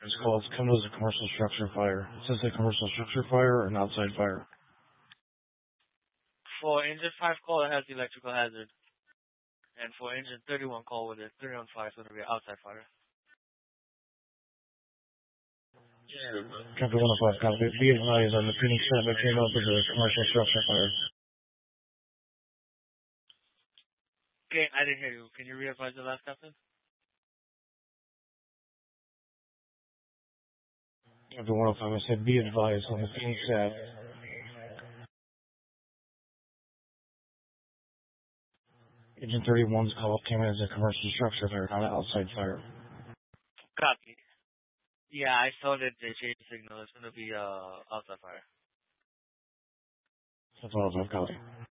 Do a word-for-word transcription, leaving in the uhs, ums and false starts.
It's called, it's come as a commercial structure fire. It says a commercial structure fire or an outside fire. For engine five call, it has electrical hazard. And for engine thirty-one call with it, three one five is going to be an outside fire. Chapter one oh five, copy. Be advised on the Phoenix set that came up as a commercial structure fire. Okay, I didn't hear you. Can you re-advise the last captain? Chapter one oh five, I said be advised on the Phoenix set. Engine thirty-one's call came in as a commercial structure fire, not an outside fire. Copy. Yeah, I saw that they changed the signal. It's going to be uh outside fire. That's all I've got.